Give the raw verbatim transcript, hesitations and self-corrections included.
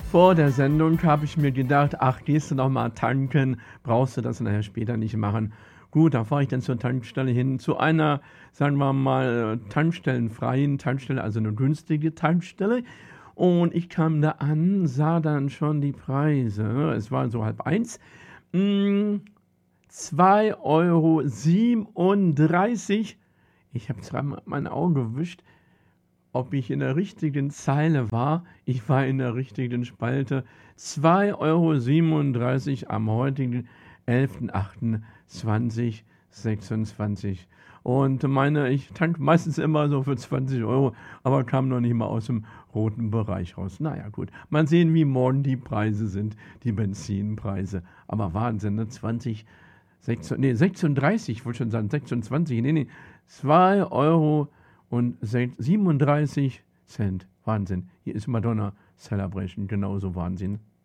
Vor der Sendung habe ich mir gedacht, ach, gehst du noch mal tanken, brauchst du das nachher später nicht machen. Gut, da fahre ich dann zur Tankstelle hin, zu einer, sagen wir mal, tankstellenfreien Tankstelle, also eine günstige Tankstelle. Und ich kam da an, sah dann schon die Preise. Es war so halb eins. Mm, zwei Euro siebenunddreißig. Ich habe zwar mein Auge gewischt, ob ich in der richtigen Zeile war. Ich war in der richtigen Spalte. zwei Euro siebenunddreißig am heutigen elften achten zweitausendsechsundzwanzig. Und meine, ich tank meistens immer so für zwanzig Euro, aber kam noch nicht mal aus dem roten Bereich raus. Naja, gut. Mal sehen, wie morgen die Preise sind, die Benzinpreise. Aber Wahnsinn, ne? zwanzig, sechzehn, nee, sechsunddreißig, ich wollte schon sagen, sechsundzwanzig, nee, nee, zwei Euro und siebenunddreißig Cent. Wahnsinn. Hier ist Madonna Celebration, genauso Wahnsinn.